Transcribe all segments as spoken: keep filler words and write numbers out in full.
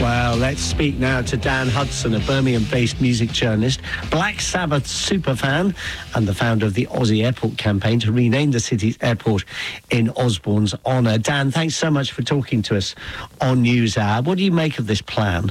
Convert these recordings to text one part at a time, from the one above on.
Well, let's speak now to Dan Hudson, a Birmingham-based music journalist, Black Sabbath superfan, and the founder of the Aussie Airport campaign to rename the city's airport in Osborne's honour. Dan, thanks so much for talking to us on NewsHour. What do you make of this plan?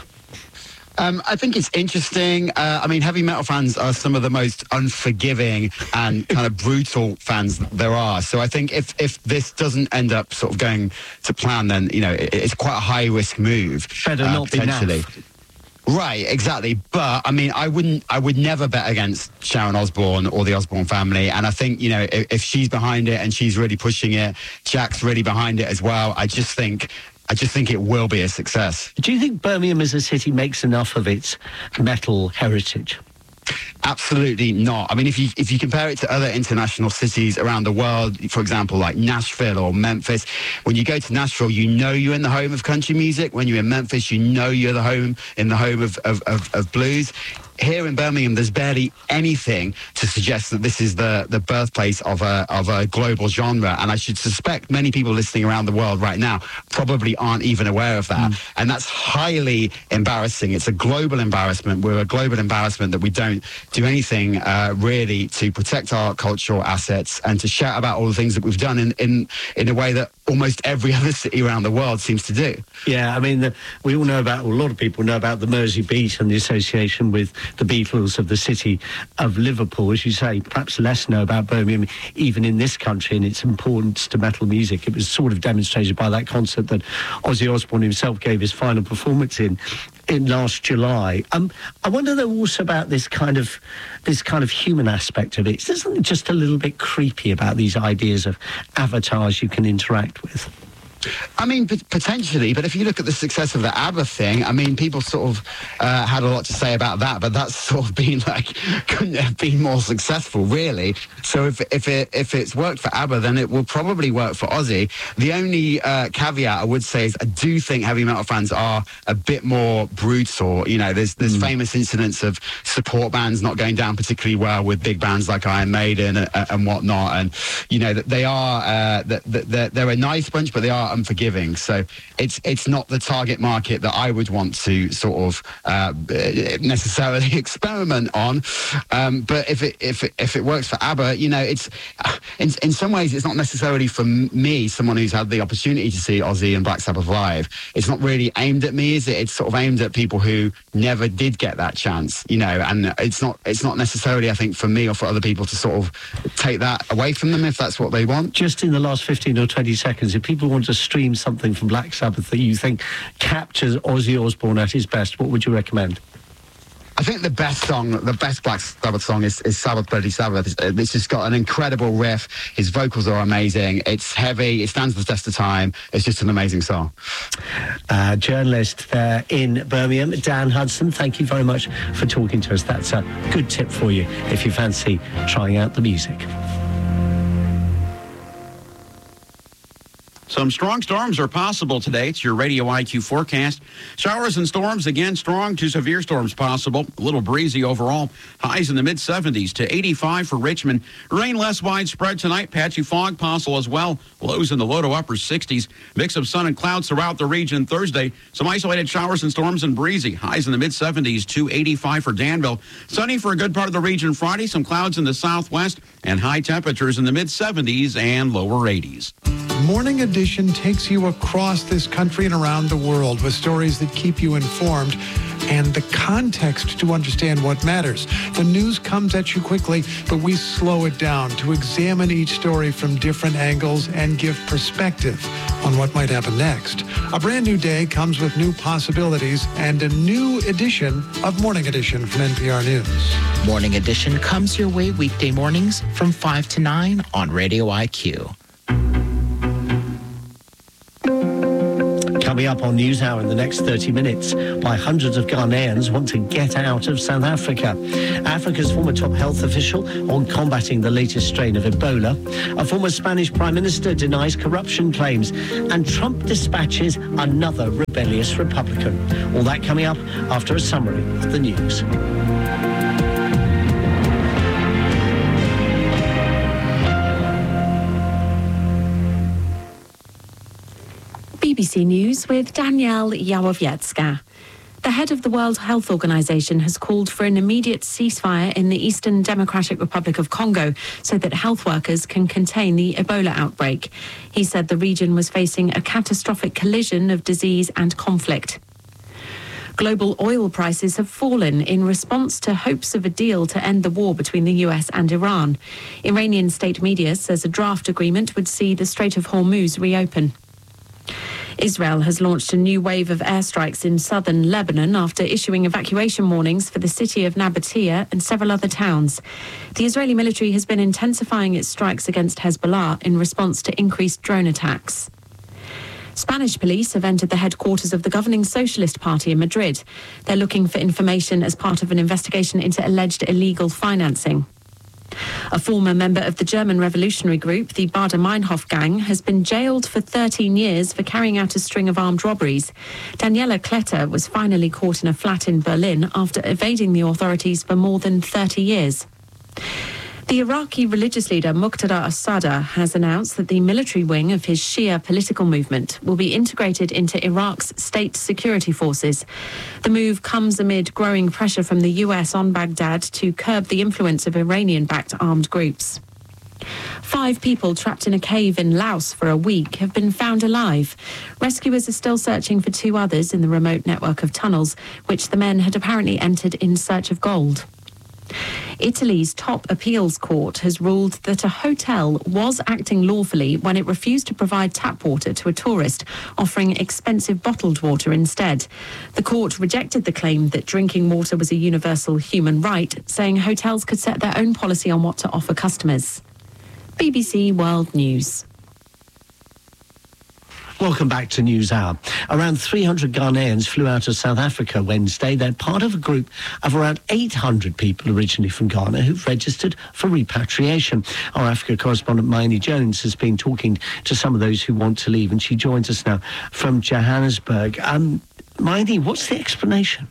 Um, I think it's interesting. Uh, I mean, heavy metal fans are some of the most unforgiving and kind of brutal fans there are. So I think if, if this doesn't end up sort of going to plan, then, you know, it, it's quite a high-risk move. Better uh, not potentially. be naff. Right, exactly. But I mean, I wouldn't, I would never bet against Sharon Osbourne or the Osbourne family. And I think, you know, if, if she's behind it and she's really pushing it, Jack's really behind it as well. I just think, I just think it will be a success. Do you think Birmingham as a city makes enough of its metal heritage? Absolutely not. I mean, if you if you compare it to other international cities around the world, for example, like Nashville or Memphis, when you go to Nashville, you know you're in the home of country music. When you're in Memphis, you know you're the home in the home of, of, of, of blues. Here in Birmingham, there's barely anything to suggest that this is the, the birthplace of a of a global genre. And I should suspect many people listening around the world right now probably aren't even aware of that. Mm. And that's highly embarrassing. It's a global embarrassment. We're a global embarrassment that we don't do anything uh, really to protect our cultural assets and to shout about all the things that we've done in, in, in a way that almost every other city around the world seems to do. Yeah, I mean, the, we all know about, a lot of people know about the Mersey Beat and the association with the Beatles of the city of Liverpool. As you say, perhaps less know about Birmingham, even in this country, and its importance to metal music. It was sort of demonstrated by that concert that Ozzy Osbourne himself gave his final performance in in last July. Um, I wonder though also about this kind of this kind of human aspect of it. Isn't it just a little bit creepy about these ideas of avatars you can interact with? I mean, p- potentially, but if you look at the success of the ABBA thing, I mean, people sort of uh, had a lot to say about that, but that's sort of been like, couldn't have been more successful, really. So if if it if it's worked for ABBA, then it will probably work for Ozzy. The only uh, caveat I would say is I do think heavy metal fans are a bit more brutal. You know, there's there's mm. famous incidents of support bands not going down particularly well with big bands like Iron Maiden and, and whatnot, and you know that they are uh, that they're, they're a nice bunch, but they are unforgiving. So it's it's not the target market that I would want to sort of uh, necessarily experiment on. Um, but if it if it, if it works for ABBA, you know, it's in in some ways it's not necessarily for me, someone who's had the opportunity to see Ozzy and Black Sabbath live. It's not really aimed at me, is it? It's sort of aimed at people who never did get that chance, you know. And it's not it's not necessarily, I think, for me or for other people to sort of take that away from them if that's what they want. Just in the last fifteen or twenty seconds, if people want to stream something from Black Sabbath that you think captures Ozzy Osbourne at his best, what would you recommend? I think the best song, the best Black Sabbath song is, is Sabbath Bloody Sabbath. It's, it's just got an incredible riff. His vocals are amazing. It's heavy. It stands the test of time. It's just an amazing song. Uh, journalist there in Birmingham, Dan Hudson, thank you very much for talking to us. That's a good tip for you if you fancy trying out the music. Some strong storms are possible today. It's your Radio I Q forecast. Showers and storms, again, strong to severe storms possible. A little breezy overall. Highs in the mid seventies to eighty-five for Richmond. Rain less widespread tonight. Patchy fog possible as well. Lows in the low to upper sixties. Mix of sun and clouds throughout the region Thursday. Some isolated showers and storms and breezy. Highs in the mid seventies to eighty-five for Danville. Sunny for a good part of the region Friday. Some clouds in the southwest. And high temperatures in the mid seventies and lower eighties. Morning Edition takes you across this country and around the world with stories that keep you informed and the context to understand what matters. The news comes at you quickly, but we slow it down to examine each story from different angles and give perspective on what might happen next. A brand new day comes with new possibilities and a new edition of Morning Edition from N P R News. Morning Edition comes your way weekday mornings from five to nine on Radio I Q. Coming up on NewsHour in the next thirty minutes, why hundreds of Ghanaians want to get out of South Africa. Africa's former top health official on combating the latest strain of Ebola. A former Spanish prime minister denies corruption claims. And Trump dispatches another rebellious Republican. All that coming up after a summary of the news. B B C News with Danielle Yawowiecka. The head of the World Health Organization has called for an immediate ceasefire in the Eastern Democratic Republic of Congo so that health workers can contain the Ebola outbreak. He said the region was facing a catastrophic collision of disease and conflict. Global oil prices have fallen in response to hopes of a deal to end the war between the U S and Iran. Iranian state media says a draft agreement would see the Strait of Hormuz reopen. Israel has launched a new wave of airstrikes in southern Lebanon after issuing evacuation warnings for the city of Nabatea and several other towns. The Israeli military has been intensifying its strikes against Hezbollah in response to increased drone attacks. Spanish police have entered the headquarters of the governing Socialist Party in Madrid. They're looking for information as part of an investigation into alleged illegal financing. A former member of the German revolutionary group, the Baader-Meinhof gang, has been jailed for thirteen years for carrying out a string of armed robberies. Daniela Kletter was finally caught in a flat in Berlin after evading the authorities for more than thirty years. The Iraqi religious leader Muqtada al-Sadr has announced that the military wing of his Shia political movement will be integrated into Iraq's state security forces. The move comes amid growing pressure from the U S on Baghdad to curb the influence of Iranian-backed armed groups. Five people trapped in a cave in Laos for a week have been found alive. Rescuers are still searching for two others in the remote network of tunnels, which the men had apparently entered in search of gold. Italy's top appeals court has ruled that a hotel was acting lawfully when it refused to provide tap water to a tourist, offering expensive bottled water instead. The court rejected the claim that drinking water was a universal human right, saying hotels could set their own policy on what to offer customers. B B C World News. Welcome back to News Hour. Around three hundred Ghanaians flew out of South Africa Wednesday. They're part of a group of around eight hundred people originally from Ghana who've registered for repatriation. Our Africa correspondent Maini Jones has been talking to some of those who want to leave, and she joins us now from Johannesburg. Um, Maini, what's the explanation?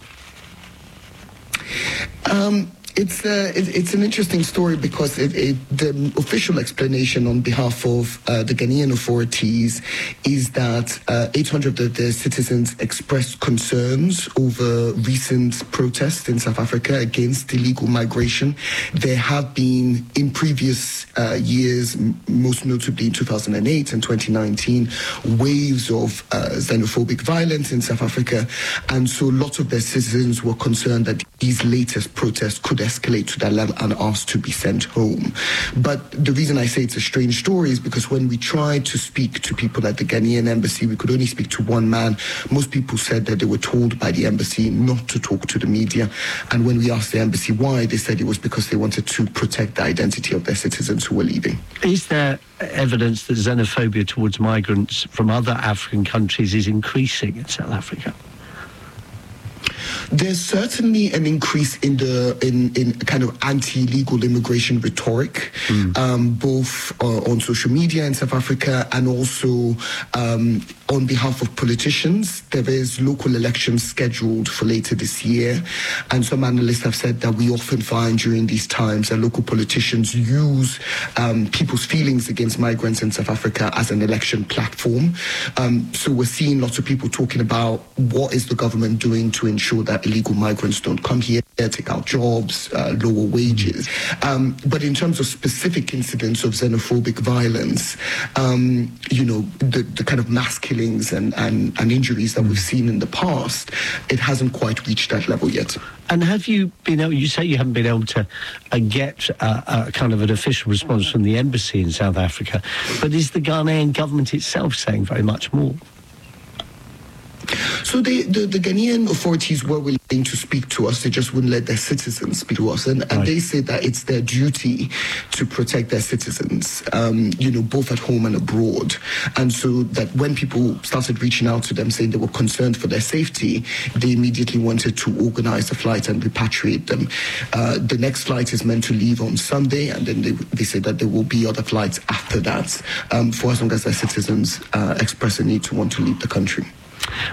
Um... It's uh, it, it's an interesting story because it, it, the official explanation on behalf of uh, the Ghanaian authorities is that uh, eight hundred of their citizens expressed concerns over recent protests in South Africa against illegal migration. There have been, in previous uh, years, most notably in two thousand eight and twenty nineteen, waves of uh, xenophobic violence in South Africa, and so lots of their citizens were concerned that these latest protests could escalate to that level and asked to be sent home. But the reason I say it's a strange story is because when we tried to speak to people at the Ghanaian embassy, we could only speak to one man. Most people said that they were told by the embassy not to talk to the media. And when we asked the embassy why, they said it was because they wanted to protect the identity of their citizens who were leaving. Is there evidence that xenophobia towards migrants from other African countries is increasing in South Africa? There's certainly an increase in the in, in kind of anti-legal immigration rhetoric, mm. um, both uh, on social media in South Africa and also um, on behalf of politicians. There is local elections scheduled for later this year, and some analysts have said that we often find during these times that local politicians use um, people's feelings against migrants in South Africa as an election platform. Um, so we're seeing lots of people talking about what is the government doing to ensure that illegal migrants don't come here, take out jobs, uh, lower wages. Um, but in terms of specific incidents of xenophobic violence, um, you know, the, the kind of mass killings and, and, and injuries that we've seen in the past, it hasn't quite reached that level yet. And have you been able, you say you haven't been able to uh, get uh, a kind of an official response from the embassy in South Africa, but is the Ghanaian government itself saying very much more? So they, the, the Ghanaian authorities were willing to speak to us. They just wouldn't let their citizens speak to us. And, and right. they say that it's their duty to protect their citizens, um, you know, both at home and abroad. And so that when people started reaching out to them saying they were concerned for their safety, they immediately wanted to organize a flight and repatriate them. Uh, the next flight is meant to leave on Sunday, and then they, they say that there will be other flights after that, um, for as long as their citizens uh, express a need to want to leave the country.